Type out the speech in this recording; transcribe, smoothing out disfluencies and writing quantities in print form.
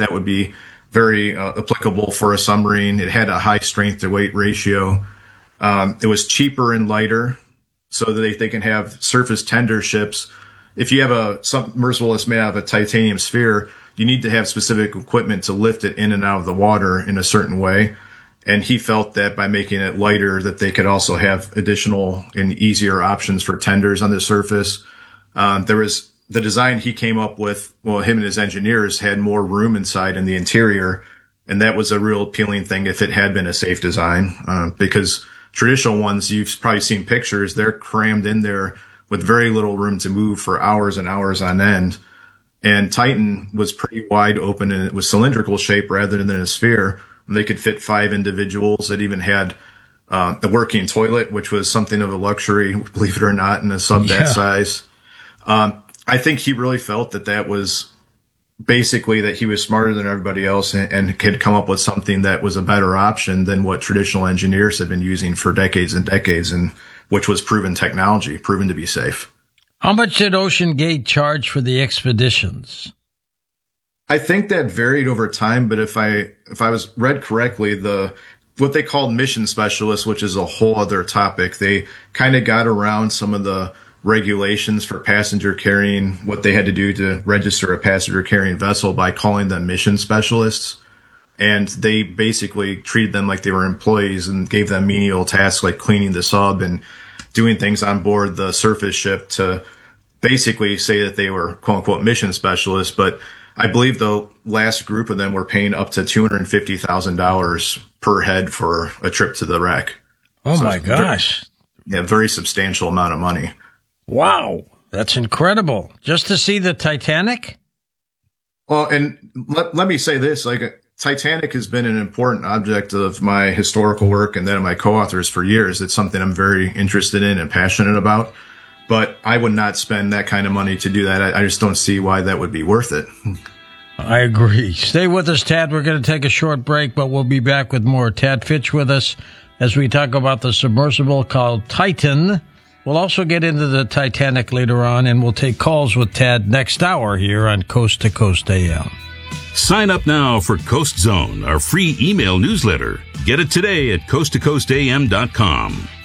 that would be very applicable for a submarine. It had a high strength to weight ratio. It was cheaper and lighter, so that they can have surface tender ships. If you have a submersible that's made out of a titanium sphere, you need to have specific equipment to lift it in and out of the water in a certain way. And he felt that by making it lighter, that they could also have additional and easier options for tenders on the surface. There was the design he came up with. Well, him and his engineers had more room inside in the interior. And that was a real appealing thing if it had been a safe design, because traditional ones, you've probably seen pictures, they're crammed in there with very little room to move for hours and hours on end. And Titan was pretty wide open, and it was cylindrical shape rather than a sphere. They could fit 5 individuals. It even had a working toilet, which was something of a luxury, believe it or not, in a sub that size. I think he really felt that was basically that he was smarter than everybody else and could come up with something that was a better option than what traditional engineers had been using for decades and decades, and which was proven technology, proven to be safe. How much did Ocean Gate charge for the expeditions? I think that varied over time, but if I was read correctly, what they called mission specialists, which is a whole other topic, they kind of got around some of the regulations for passenger carrying, what they had to do to register a passenger carrying vessel by calling them mission specialists. And they basically treated them like they were employees and gave them menial tasks like cleaning the sub and doing things on board the surface ship to basically say that they were quote unquote mission specialists. But I believe the last group of them were paying up to $250,000 per head for a trip to the wreck. Oh, so my gosh. Very substantial amount of money. Wow. That's incredible. Just to see the Titanic? Well, and let me say this, Titanic has been an important object of my historical work and that of my co-authors for years. It's something I'm very interested in and passionate about. But I would not spend that kind of money to do that. I just don't see why that would be worth it. I agree. Stay with us, Tad. We're going to take a short break, but we'll be back with more. Tad Fitch with us as we talk about the submersible called Titan. We'll also get into the Titanic later on, and we'll take calls with Tad next hour here on Coast to Coast AM. Sign up now for Coast Zone, our free email newsletter. Get it today at coasttocoastam.com.